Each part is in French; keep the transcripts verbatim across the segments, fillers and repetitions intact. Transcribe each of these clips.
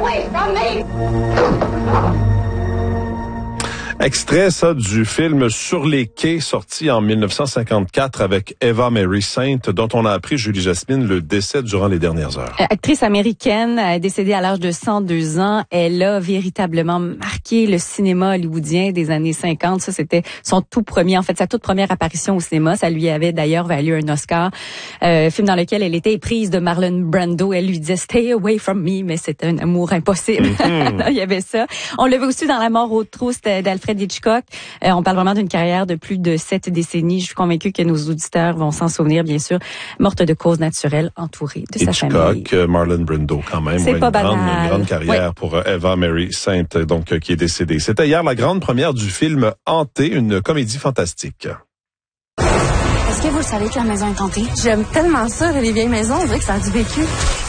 away from me! Extrait, ça, du film Sur les quais, sorti en dix-neuf cent cinquante-quatre avec Eva Mary Saint, dont on a appris, Julie Jasmine, le décès durant les dernières heures. Actrice américaine, décédée à l'âge de cent deux ans, elle a véritablement marqué le cinéma hollywoodien des années cinquante. Ça, c'était son tout premier, en fait, sa toute première apparition au cinéma. Ça lui avait d'ailleurs valu un Oscar, euh, film dans lequel elle était éprise de Marlon Brando. Elle lui disait « Stay away from me », mais c'était un amour impossible. Mm-hmm. Il y avait ça. On le voit aussi dans La mort aux trousses d'Alfred Hitchcock. Euh, on parle vraiment d'une carrière de plus de sept décennies. Je suis convaincue que nos auditeurs vont s'en souvenir, bien sûr. Morte de cause naturelle, entourée de Hitchcock, sa famille. Hitchcock, Marlon Brando, quand même. C'est ouais, pas une, grande, banal. une grande carrière oui. pour Eva Mary Saint, donc euh, qui est décédée. C'était hier la grande première du film Hanté, une comédie fantastique. Est-ce que vous le savez que la maison est hantée? J'aime tellement ça, les vieilles maisons. On dirait que ça a du vécu.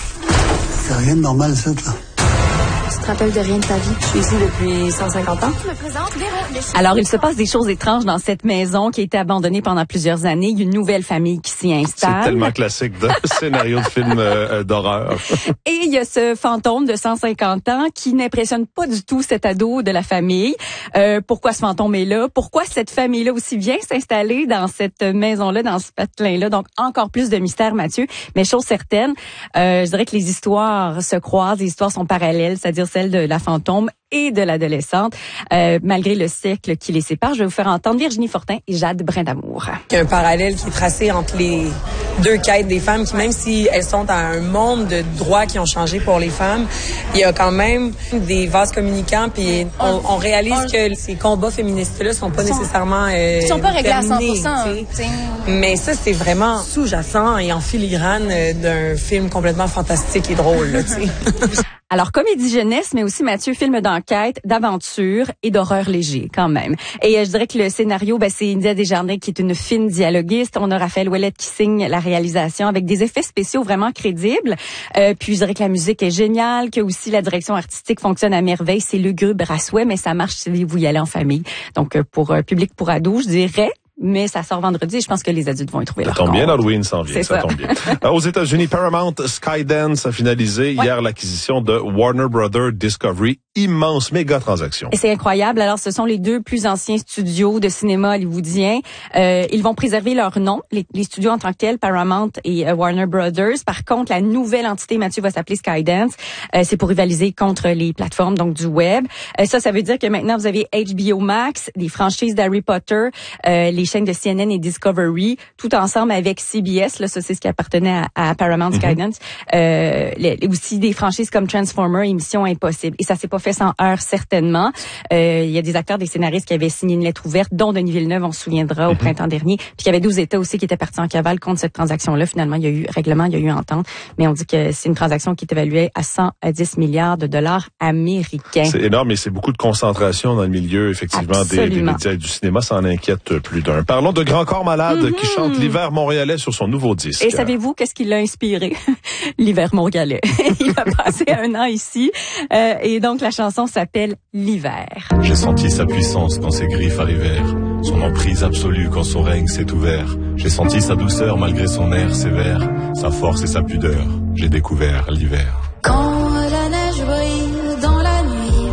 C'est rien de normal, ça, là. Tu te rappelles de rien de ta vie? Je suis ici depuis cent cinquante ans. Je me présente, Véro. Alors, il se passe des choses étranges dans cette maison qui a été abandonnée pendant plusieurs années. Il y a une nouvelle famille qui s'y installe. C'est tellement classique de scénario de film euh, d'horreur. Et il y a ce fantôme de cent cinquante ans qui n'impressionne pas du tout cet ado de la famille. Euh, pourquoi ce fantôme est là? Pourquoi cette famille-là aussi vient s'installer dans cette maison-là, dans ce patelin-là? Donc, encore plus de mystère, Mathieu. Mais chose certaine, euh, je dirais que les histoires se croisent, les histoires sont parallèles, c'est-à-dire celle de la fantôme et de l'adolescente, euh, malgré le siècle qui les sépare. Je vais vous faire entendre Virginie Fortin et Jade Brindamour. Il y a un parallèle qui est tracé entre les deux quêtes des femmes qui, même si elles sont dans un monde de droits qui ont changé pour les femmes, il y a quand même des vases communicants, puis on, on réalise on, que ces combats féministes-là sont pas sont, nécessairement euh, Ils sont pas réglés terminés, à cent pour cent. Mais ça, c'est vraiment sous-jacent et en filigrane d'un film complètement fantastique et drôle. Là, Alors, comédie jeunesse, mais aussi, Mathieu, film d'enquête, d'aventure et d'horreur léger, quand même. Et euh, je dirais que le scénario, ben, c'est India Desjardins qui est une fine dialoguiste. On a Raphaël Ouellette qui signe la réalisation avec des effets spéciaux vraiment crédibles. Euh, puis, je dirais que la musique est géniale, que aussi la direction artistique fonctionne à merveille. C'est lugubre à souhait, mais ça marche si vous y allez en famille. Donc, pour euh, public pour ados, je dirais. Mais ça sort vendredi et je pense que les adultes vont y trouver leur compte. Ça tombe bien, compte. Halloween s'en vient, ça, ça tombe bien. Aux États-Unis, Paramount Skydance a finalisé ouais. hier l'acquisition de Warner Brothers Discovery. Immense, méga transaction. Et c'est incroyable. Alors, ce sont les deux plus anciens studios de cinéma hollywoodiens. Euh, ils vont préserver leur nom, les, les studios en tant que tels, Paramount et euh, Warner Brothers. Par contre, la nouvelle entité, Mathieu, va s'appeler Skydance. Euh, c'est pour rivaliser contre les plateformes donc du web. Euh, ça, ça veut dire que maintenant, vous avez H B O Max, des franchises d'Harry Potter, euh, les chaînes de C N N et Discovery, tout ensemble avec C B S. Là, ça, c'est ce qui appartenait à, à Paramount mm-hmm. Skydance. Euh, les, aussi des franchises comme Transformers et Mission Impossible. Et ça s'est pas fait sans heurts, certainement. Euh, il y a des acteurs, des scénaristes qui avaient signé une lettre ouverte, dont Denis Villeneuve, on se souviendra, au mm-hmm. printemps dernier. Puis il y avait douze États aussi qui étaient partis en cavale contre cette transaction-là. Finalement, il y a eu règlement, il y a eu entente. Mais on dit que c'est une transaction qui est évaluée à cent dix milliards de dollars américains. C'est énorme et c'est beaucoup de concentration dans le milieu, effectivement, des, des médias et du cinéma. Ça en inquiète plus d'un. Parlons de Grand Corps Malade mm-hmm. qui chante l'hiver montréalais sur son nouveau disque. Et savez-vous qu'est-ce qui l'a inspiré? L'hiver montréalais. Il a passé un an ici. Euh, et donc, la chanson s'appelle L'hiver. J'ai senti sa puissance quand ses griffes arrivèrent, son emprise absolue quand son règne s'est ouvert. J'ai senti sa douceur malgré son air sévère, sa force et sa pudeur. J'ai découvert l'hiver. Quand la neige brille dans la nuit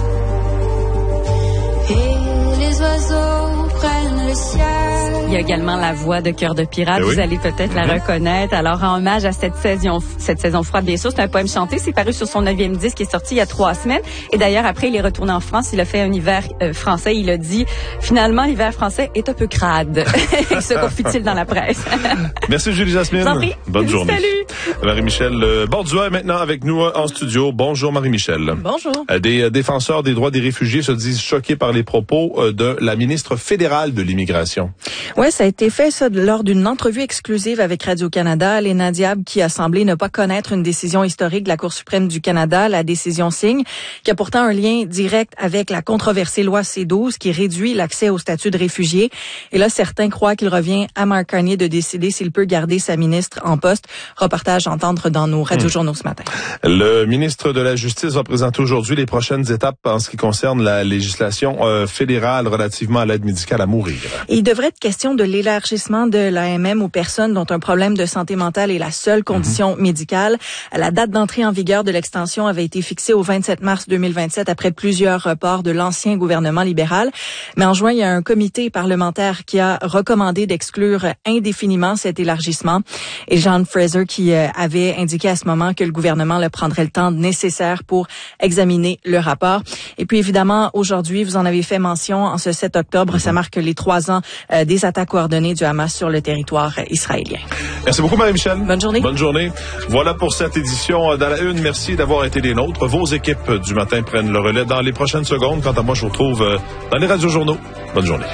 et les oiseaux prennent le ciel. Il y a également la voix de Cœur de pirate. Eh oui. Vous allez peut-être mm-hmm. la reconnaître. Alors, en hommage à cette saison, cette saison froide, bien sûr, c'est un poème chanté. C'est paru sur son neuvième disque qui est sorti il y a trois semaines. Et d'ailleurs, après, il est retourné en France. Il a fait un hiver euh, français. Il a dit, finalement, l'hiver français est un peu crade. Se confie-t-il dans la presse. Merci, Julie Jasmine. Bonne journée. Salut. Marie-Michel euh, Bordua est maintenant avec nous euh, en studio. Bonjour, Marie-Michel. Bonjour. Euh, des euh, défenseurs des droits des réfugiés se disent choqués par les propos euh, de la ministre fédérale de l'immigration. Ouais, ça a été fait ça lors d'une entrevue exclusive avec Radio-Canada. Léna Diab, qui a semblé ne pas connaître une décision historique de la Cour suprême du Canada, la décision Signe, qui a pourtant un lien direct avec la controversée loi C douze qui réduit l'accès au statut de réfugié. Et là, certains croient qu'il revient à Marc Carney de décider s'il peut garder sa ministre en poste. Reportage à entendre dans nos radiojournaux ce matin. Le ministre de la Justice va présenter aujourd'hui les prochaines étapes en ce qui concerne la législation euh, fédérale relativement à l'aide médicale à mourir. Et il devrait être question l'occasion de l'élargissement de l'A M M aux personnes dont un problème de santé mentale est la seule condition mm-hmm. médicale. La date d'entrée en vigueur de l'extension avait été fixée au vingt-sept mars deux mille vingt-sept après plusieurs reports de l'ancien gouvernement libéral. Mais en juin, il y a un comité parlementaire qui a recommandé d'exclure indéfiniment cet élargissement. Et John Fraser qui avait indiqué à ce moment que le gouvernement le prendrait le temps nécessaire pour examiner le rapport. Et puis évidemment, aujourd'hui, vous en avez fait mention, en ce sept octobre, mm-hmm. ça marque les trois ans euh, des attaques coordonnées du Hamas sur le territoire israélien. Merci beaucoup, Marie-Michel. Bonne journée. Bonne journée. Voilà pour cette édition dans la Une. Merci d'avoir été des nôtres. Vos équipes du matin prennent le relais dans les prochaines secondes. Quant à moi, je vous retrouve dans les radiojournaux. Bonne journée.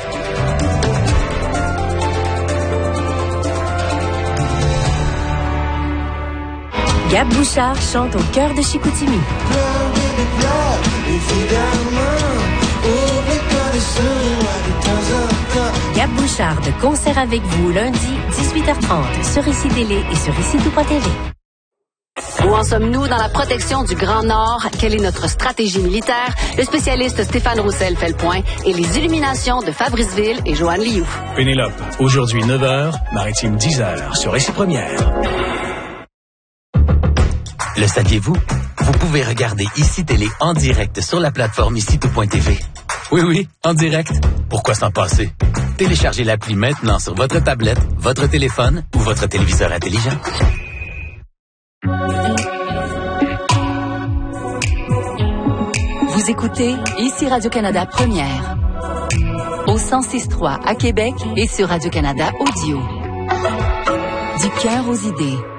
Gab Bouchard chante au cœur de Chicoutimi. Gab Bouchard de concert avec vous lundi dix-huit heures trente sur Ici Télé et sur ici tout point t v. Où en sommes-nous dans la protection du Grand Nord? Quelle est notre stratégie militaire? Le spécialiste Stéphane Roussel fait le point et les illuminations de Fabrice Ville et Joanne Lioux. Pénélope, aujourd'hui neuf heures, Maritime dix heures sur Ici Première. Le saviez-vous? Vous pouvez regarder Ici Télé en direct sur la plateforme ici tout point t v. Oui, oui, en direct. Pourquoi s'en passer? Téléchargez l'appli maintenant sur votre tablette, votre téléphone ou votre téléviseur intelligent. Vous écoutez Ici Radio-Canada Première. Au cent six trois à Québec et sur Radio-Canada Audio. Du cœur aux idées.